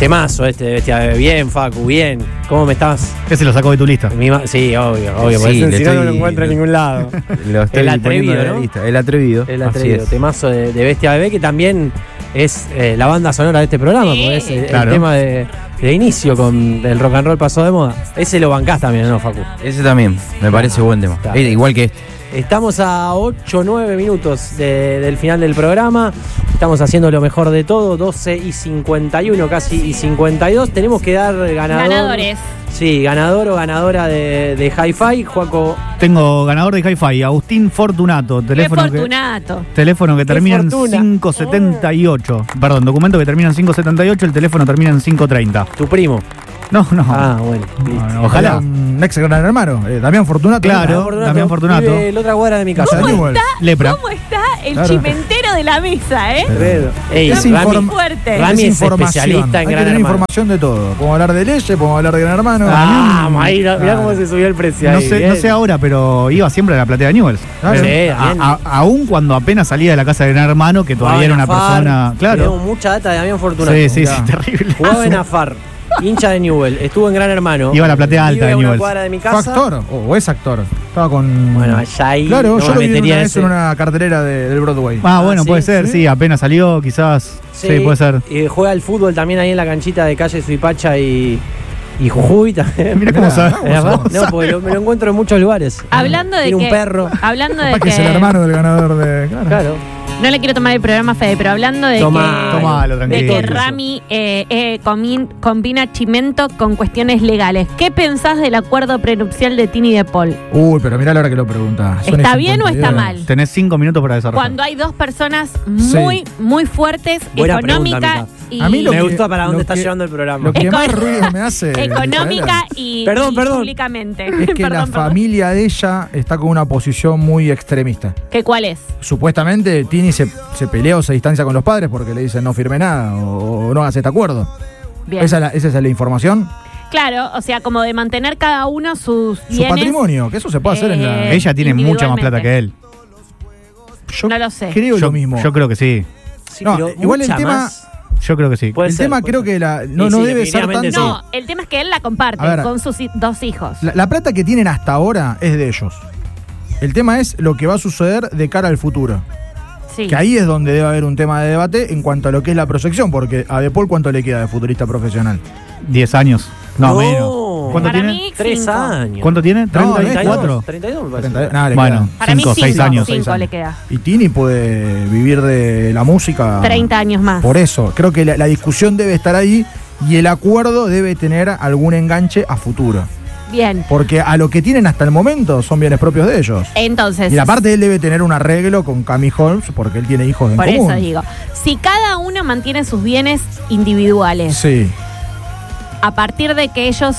Temazo de Bestia Bebé. Bien, Facu, bien. ¿Cómo me estás? Ese lo sacó de tu lista. Sí, obvio. Sí, Porque si no, no lo encuentro en ningún lado. El Atrevido, ¿no? El Atrevido. El Atrevido. Temazo de Bestia Bebé, que también es la banda sonora de este programa, porque es el tema de inicio con el rock and roll pasó de moda. Ese lo bancás también, ¿no, Facu? Ese también, me parece buen tema. Igual que este. Estamos a 8 o 9 minutos del final del programa. Estamos haciendo lo mejor de todo. 12:51, casi y 52. Tenemos que dar ganadores. Sí, ganador o ganadora de Hi-Fi. Juaco. Tengo ganador de Hi-Fi, Agustín Fortunato. Teléfono que termina en 578. Perdón, documento que termina en 578. El teléfono termina en 530. ¿Tu primo? No. Ah, bueno. No, ojalá. Un ex gran hermano, Damián Fortunato. Claro, Damián Fortunato. Vive la otra cuadra de mi casa. ¿Cómo Lepra. está el chimentero de la mesa, Es fuerte. Rami es especialista en Gran Hermano. Información de todo. Podemos hablar de leyes, podemos hablar de Gran Hermano. Mirá cómo se subió el precio. No sé ahora, pero iba siempre a la platea de Newell's. Aún cuando apenas salía de la casa de Gran Hermano, que todavía era una persona. Claro. Tenemos mucha data de Damián Fortunato. Sí, terrible. Jugaba en AFAR. Hincha de Newell, estuvo en Gran Hermano. Iba a la platea alta de Newell. Cuadra de mi casa. ¿Fue actor o es actor? Estaba con... Bueno, allá ahí. Claro, yo lo vi una vez en una cartelera del Broadway. Bueno, puede ser, sí, apenas salió, quizás. Sí, puede ser. Juega al fútbol también ahí en la canchita de calle Suipacha y Jujuy también. Mira cómo sabe. No, porque me lo encuentro en muchos lugares. Hablando de Tiene un perro. Hablando de que es el hermano del ganador de... Claro. No le quiero tomar el programa, Fede, pero hablando de que Rami combina chimento con cuestiones legales. ¿Qué pensás del acuerdo prenupcial de Tini y de Paul? Uy, pero mirá la hora que lo pregunta. ¿Está bien o está mal? Tenés 5 minutos para desarrollar. Cuando hay dos personas muy fuertes, buena económica y... A mí me gustó para dónde está llevando el programa. Lo que más ruido me hace... Económica y públicamente. Es que la familia de ella está con una posición muy extremista. ¿Qué cuál es? Supuestamente Tini se pelea o se distancia con los padres porque le dicen no firme nada o no hagas este acuerdo. Bien. ¿Esa es la información? Claro, o sea, como de mantener cada uno sus bienes. Su patrimonio, que eso se puede hacer en la... Ella tiene mucha más plata que él. Yo no lo sé. Creo lo mismo. Yo creo que sí. No, igual el tema... Más. Yo creo que sí. El tema creo que no debe ser tanto... No, el tema es que él la comparte con sus dos hijos. La plata que tienen hasta ahora es de ellos. El tema es lo que va a suceder de cara al futuro. Sí. Que ahí es donde debe haber un tema de debate en cuanto a lo que es la proyección, porque a De Paul, ¿cuánto le queda de futbolista profesional? 10 años. No, menos. ¿Cuánto para tiene? Mí, 3 años. ¿Cuánto tiene? No, 34. 32 me parece. 32, bueno, para mí 6 años. 5 le queda. Y Tini puede vivir de la música 30 años más. Por eso, creo que la discusión debe estar ahí y el acuerdo debe tener algún enganche a futuro. Bien. Porque a lo que tienen hasta el momento son bienes propios de ellos. Entonces. Y aparte él debe tener un arreglo con Cami Holmes porque él tiene hijos en común. Por eso digo, si cada uno mantiene sus bienes individuales, sí, a partir de que ellos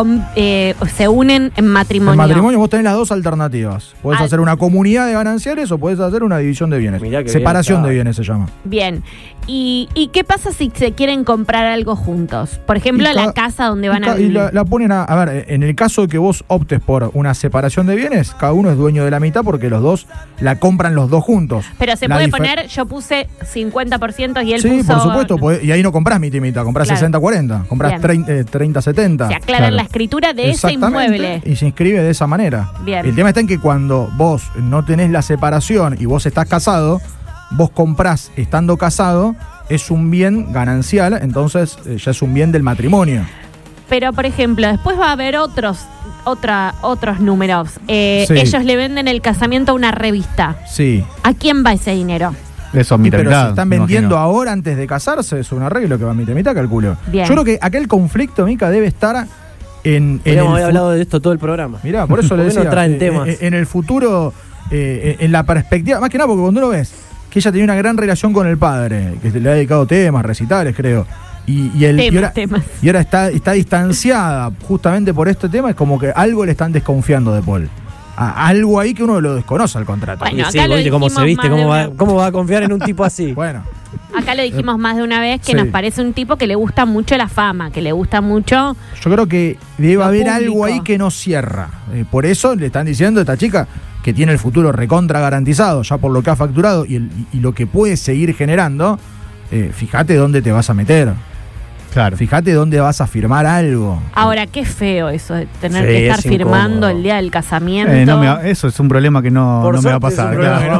se unen en matrimonio. En matrimonio vos tenés las dos alternativas. Podés hacer una comunidad de gananciales o podés hacer una división de bienes. Separación de bienes se llama. Bien. ¿Y qué pasa si se quieren comprar algo juntos? Por ejemplo, la casa donde van a vivir. Y la ponen a ver, en el caso de que vos optes por una separación de bienes, cada uno es dueño de la mitad porque los dos la compran los dos juntos. Pero se puede poner, yo puse 50% y él puso... Sí, por supuesto, y ahí no comprás mitad y mitad, comprás 60-40, comprás 30-70. Se aclara la escritura de ese inmueble. Y se inscribe de esa manera. Bien. El tema está en que cuando vos no tenés la separación y vos estás casado, vos comprás estando casado, es un bien ganancial, entonces ya es un bien del matrimonio. Pero, por ejemplo, después va a haber otros números. Sí. Ellos le venden el casamiento a una revista. Sí. ¿A quién va ese dinero? Eso, mitad, pero si están vendiendo imagino. ahora antes de casarse, es un arreglo que va mitad y mitad, calculo. Bien. Yo creo que aquel conflicto, Mica, debe estar en haber hablado de esto todo el programa. Mirá, por eso le decía. No traen temas. En el futuro, en la perspectiva, más que nada porque cuando uno ves que ella tenía una gran relación con el padre, que le ha dedicado temas, recitales, creo. Y ahora está distanciada justamente por este tema, es como que algo le están desconfiando de Paul. Algo ahí que uno lo desconoce al contrato. Bueno, sí, oye, cómo se viste, cómo va a confiar en un tipo así. Bueno. Acá lo dijimos más de una vez que nos parece un tipo que le gusta mucho la fama, que le gusta mucho. Yo creo que debe haber público. algo ahí que no cierra. Por eso le están diciendo a esta chica que tiene el futuro recontra garantizado, ya por lo que ha facturado y lo que puede seguir generando. Fíjate dónde te vas a meter. Claro. Fíjate dónde vas a firmar algo. Ahora, qué feo eso de tener que estar firmando el día del casamiento. Eso es un problema que no me va a pasar.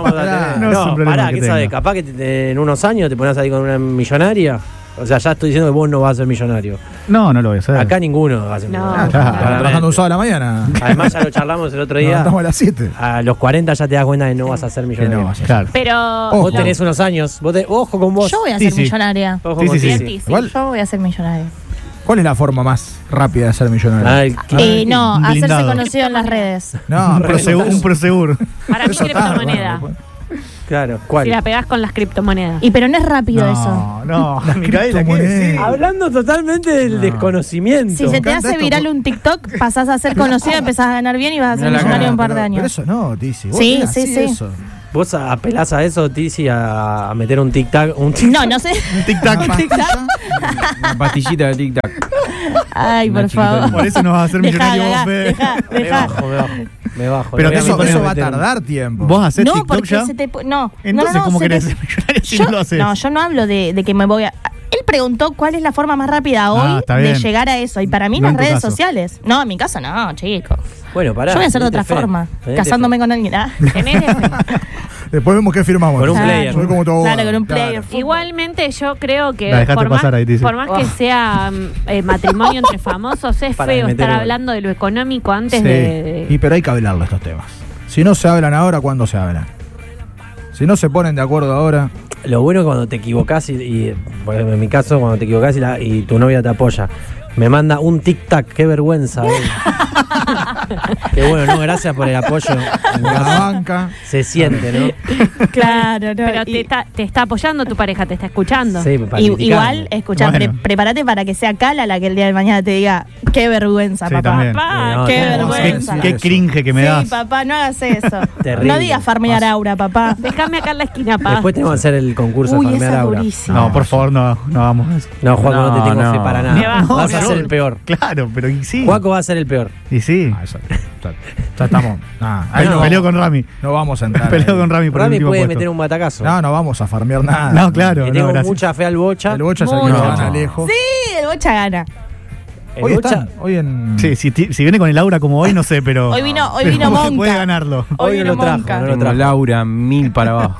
Pará, ¿qué sabes? Capaz que en unos años te pones a salir con una millonaria. O sea, ya estoy diciendo que vos no vas a ser millonario. No lo voy a hacer. Acá ninguno va a ser millonario. Trabajando un sábado a la mañana. Además, ya lo charlamos el otro día. Estamos a las 7. A los 40 ya te das cuenta de que no vas a ser millonario. Claro. Pero vos tenés unos años. Ojo con vos. Yo voy a ser millonaria. Ojo con Yo voy a ser millonaria. ¿Cuál es la forma más rápida de ser millonario? Hacerse conocido en las redes. No, un Prosegur. Para mí, criptomoneda. Claro, ¿cuál? Si la pegás con las criptomonedas. Pero no es rápido eso. No, hablando totalmente del desconocimiento. Si se te hace viral un TikTok, pasás a ser conocido, empezás a ganar bien y vas a ser millonario en un par de años. Pero eso no, Tizi. Sí. Eso. ¿Vos apelás a eso, Tizi, a meter un tic-tac? No sé. Un tic-tac. Una pastillita de tic-tac. Ay, por favor. Por eso no vas a ser millonario vos, Fede. Me bajo. Pero eso va a tardar tiempo. ¿Vos hacés no, TikTok porque ya? No. Entonces, ¿cómo querés ser millonario si no lo haces? No, yo no hablo de que me voy a... Él preguntó cuál es la forma más rápida hoy de llegar a eso. Y para mí las redes sociales. No, en mi caso no, chicos. Bueno, pará. Yo voy a hacer de otra forma. Casándome con alguien. Después vemos qué firmamos. Con un player. Claro, con un player. Igualmente yo creo que por más que sea matrimonio entre famosos, es feo estar hablando de lo económico antes de... Pero hay que hablarlo estos temas. Si no se hablan ahora, ¿cuándo se hablan? Si no se ponen de acuerdo ahora... Lo bueno es cuando te equivocás y por ejemplo, en mi caso, cuando te equivocás y tu novia te apoya. Me manda un tic-tac, qué vergüenza. Qué bueno, no, gracias por el apoyo. La banca. Se siente, ¿no? Claro, no. Pero te está apoyando tu pareja, te está escuchando. Sí, igual, escuchá, prepárate para que sea Cala la que el día de mañana te diga, qué vergüenza, papá. Papá, qué vergüenza. Qué cringe que me das. Sí, papá, no hagas eso. Terrible. No digas farmear aura, papá. Déjame acá en la esquina, papá. Después tenemos que hacer el concurso de farmear aura. No, por favor, no vamos a eso. No, Juaco, no te tengo fe para nada. Vas a ser el peor. Claro, pero sí. Juaco va a ser el peor. Y sí. Ya estamos. Ahí no peleo con Rami. No vamos a entrar. Peleo con Rami por Rami el último puede puesto. meter un batacazo. No vamos a farmear nada. No, claro. Le tengo mucha fe al Bocha. El Bocha es el que gana lejos. Sí, el Bocha gana. Hoy en... Sí, si viene con el aura como hoy, no sé, pero... Hoy vino Monca. Puede ganarlo. Hoy no lo trajo. Como Laura, 1000 para abajo.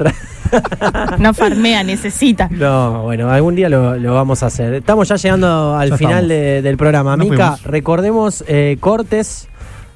No farmea, necesita. No, bueno, algún día lo vamos a hacer. Estamos ya llegando al final del programa. Mica, recordemos cortes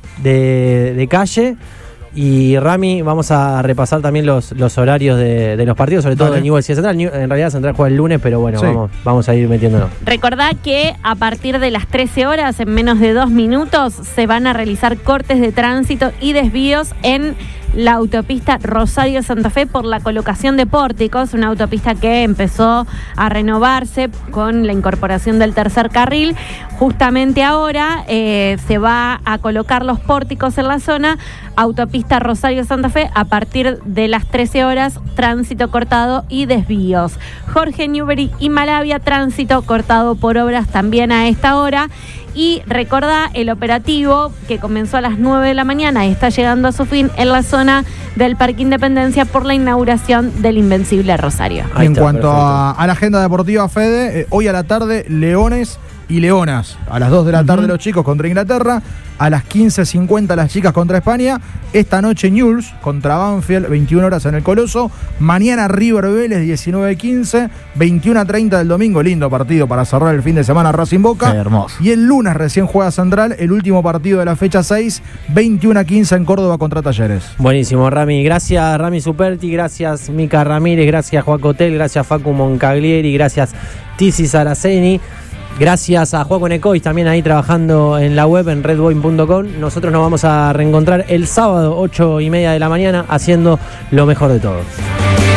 de calle. Y Rami, vamos a repasar también los horarios de los partidos, sobre todo de Newell's y Central. En realidad Central juega el lunes, pero bueno, vamos a ir metiéndonos. Recordá que a partir de las 13 horas, en menos de 2 minutos, se van a realizar cortes de tránsito y desvíos en la autopista Rosario-Santa Fe por la colocación de pórticos, una autopista que empezó a renovarse con la incorporación del tercer carril. Justamente ahora se va a colocar los pórticos en la zona. Autopista Rosario-Santa Fe, a partir de las 13 horas, tránsito cortado y desvíos. Jorge Newbery y Malavia, tránsito cortado por obras también a esta hora. Y recordá el operativo que comenzó a las 9 de la mañana y está llegando a su fin en la zona del Parque Independencia por la inauguración del Invencible Rosario. En cuanto a la agenda deportiva, Fede, hoy a la tarde, Leones y Leonas. A las 2 de la tarde los chicos contra Inglaterra, a las 15:50 las chicas contra España. Esta noche Newell's contra Banfield, 21 horas en el Coloso. Mañana River Vélez, 19:15, 21:30 del domingo. Lindo partido para cerrar el fin de semana, Racing Boca. Hermoso. Y el lunes recién juega Central, el último partido de la fecha 6, 21:15 en Córdoba contra Talleres. Buenísimo, Rami. Gracias, Rami Superti. Gracias, Mica Ramírez. Gracias, Juaco Hotel. Gracias, Facu Moncaglieri. Gracias, Tizi Saraceni. Gracias a Juaco Necois, también ahí trabajando en la web en redboy.com. Nosotros nos vamos a reencontrar el sábado, 8:30 de la mañana, haciendo lo mejor de todos.